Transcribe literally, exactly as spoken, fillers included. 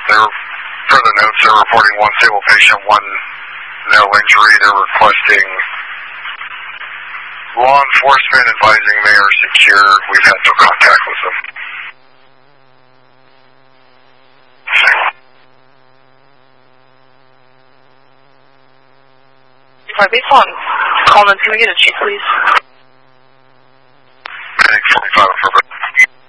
they're, for the notes, they're reporting one stable patient, one no injury. They're requesting law enforcement, advising they are secure. We've had no contact with them. Based on Coleman community, please. Medic forty-five